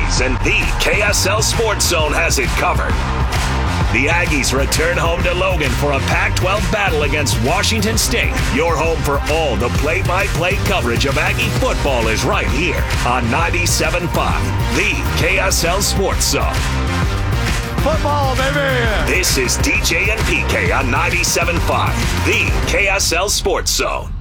Aggies, and the KSL Sports Zone has it covered. The Aggies return home to Logan for a Pac-12 battle against Washington State. Your home for all the play-by-play coverage of Aggie football is right here on 97.5, the KSL Sports Zone. Football, baby! This is DJ and PK on 97.5, the KSL Sports Zone.